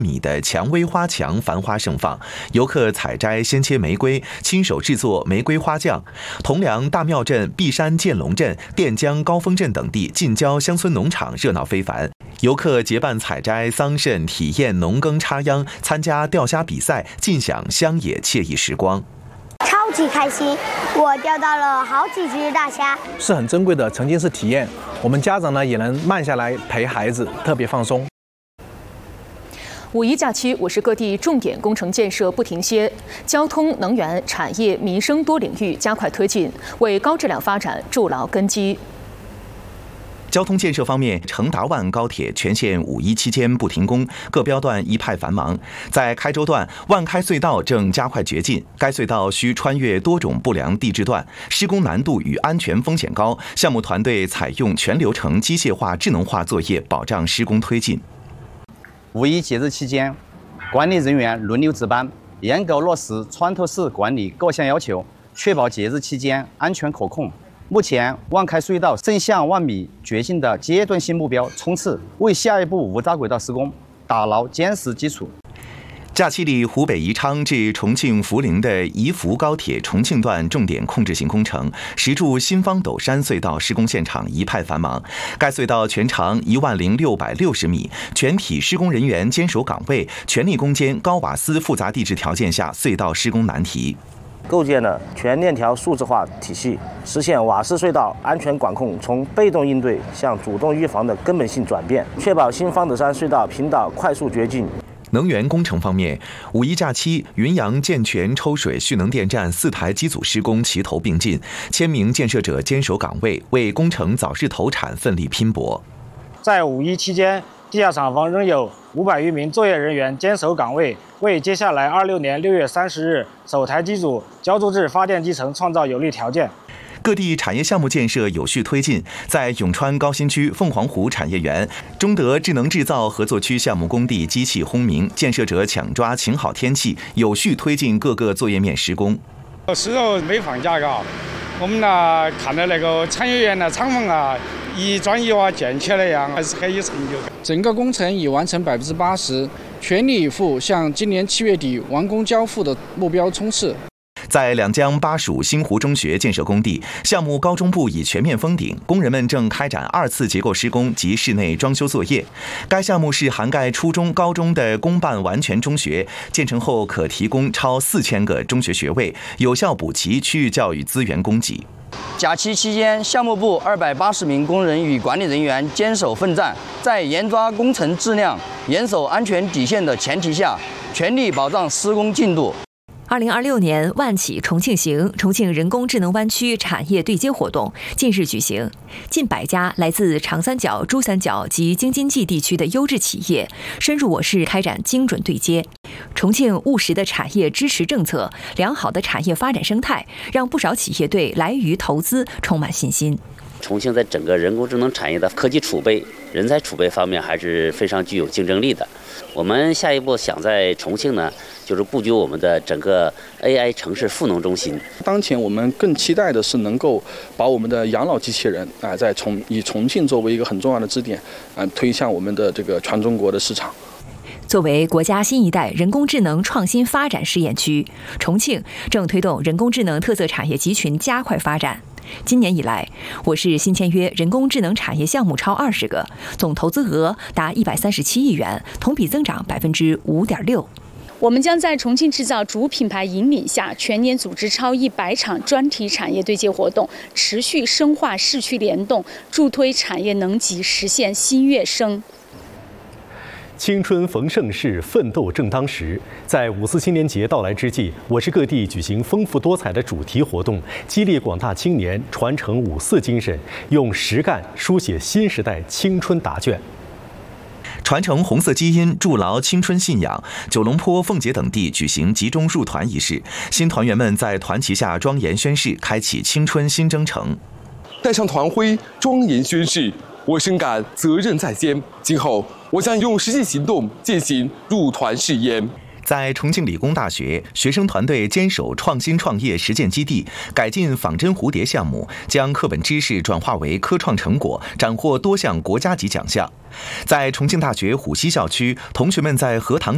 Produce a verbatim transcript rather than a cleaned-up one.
米的蔷薇花墙繁花盛放，游客采摘鲜切玫瑰，亲手制作玫瑰花酱。铜梁大庙镇、璧山建龙镇、垫江高峰镇等地近郊乡村农场热闹非凡，游客结伴采摘桑葚，体验农耕插秧，参加钓虾比赛，尽享乡野惬意时光。 超级开心，我钓到了好几只大虾， 是很珍贵的沉浸式体验。我们家长呢也能慢下来陪孩子，特别放松。 五一假期，我市各地重点工程建设不停歇，交通、能源、产业、民生多领域加快推进，为高质量发展筑牢根基。 交通建设方面，成达万高铁全线五一期间不停工，各标段一派繁忙。在开州段，万开隧道正加快掘进，该隧道需穿越多种不良地质段，施工难度与安全风险高，项目团队采用全流程机械化、智能化作业，保障施工推进。 五一节日期间，管理人员轮流值班，严格落实穿透式管理各项要求，确保节日期间安全可控。目前，万开隧道正向万米掘进的阶段性目标冲刺，为下一步无渣轨道施工打牢坚实基础。 假期里，湖北宜昌至重庆涪陵的宜福高铁重庆段重点控制型工程石柱新方斗山隧道施工现场一派繁忙。该隧道全长一万零六百六十米，全体施工人员坚守岗位，全力攻坚高瓦斯复杂地质条件下隧道施工难题。 构建了全链条数字化体系，实现瓦斯隧道安全管控从被动应对向主动预防的根本性转变，确保新方斗山隧道频道快速掘进。 能源工程方面，五一假期，云阳健全抽水蓄能电站四台机组施工齐头并进，千名建设者坚守岗位，为工程早日投产奋力拼搏。 在五一期间，地下厂房仍有五百余名作业人员坚守岗位，为接下来二六年六月三十日首台机组交付至发电机层创造有利条件。 各地产业项目建设有序推进，在永川高新区凤凰湖产业园、中德智能制造合作区项目工地机器轰鸣，建设者抢抓晴好天气，有序推进各个作业面施工。 是哦，没放假嘎，我们呢看到那个产业园的厂房啊，一砖一瓦建起来呀，还是很有成就感。 整个工程已完成百分之八十，全力以赴向今年七月底完工交付的目标冲刺。 在两江巴蜀新湖中学建设工地，项目高中部已全面封顶，工人们正开展二次结构施工及室内装修作业。该项目是涵盖初中、高中的公办完全中学，建成后可提供超四千个中学学位，有效补齐区域教育资源供给。 假期期间，项目部二百八十名工人与管理人员坚守奋战，在严抓工程质量、严守安全底线的前提下，全力保障施工进度。 二零二六年万企重庆行重庆人工智能湾区产业对接活动近日举行，近百家来自长三角、珠三角及京津冀地区的优质企业深入我市开展精准对接。重庆务实的产业支持政策、良好的产业发展生态，让不少企业对来渝投资充满信心。 重庆在整个人工智能产业的科技储备、人才储备方面还是非常具有竞争力的。我们下一步想在重庆呢，就是布局我们的整个 A I 城市赋能中心。 当前我们更期待的是能够把我们的养老机器人啊，在重以重庆作为一个很重要的支点啊，推向我们的这个全中国的市场。 作为国家新一代人工智能创新发展试验区，重庆正推动人工智能特色产业集群加快发展。今年以来，我市新签约人工智能产业项目超二十个，总投资额达一百三十七亿元，同比增长百分之五点六。 我们将在重庆制造主品牌引领下，全年组织超一百场专题产业对接活动，持续深化市区联动，助推产业能级实现新跃升。 青春逢盛世，奋斗正当时。在五四青年节到来之际，我市各地举行丰富多彩的主题活动，激励广大青年传承五四精神，用实干书写新时代青春答卷。 传承红色基因，筑牢青春信仰。九龙坡、奉节等地举行集中入团仪式，新团员们在团旗下庄严宣誓，开启青春新征程。 带上团徽，庄严宣誓，我深感责任在肩，今后我将用实际行动践行入团誓言。 在重庆理工大学，学生团队坚守创新创业实践基地，改进仿真蝴蝶项目，将课本知识转化为科创成果，斩获多项国家级奖项。在重庆大学虎溪校区，同学们在荷塘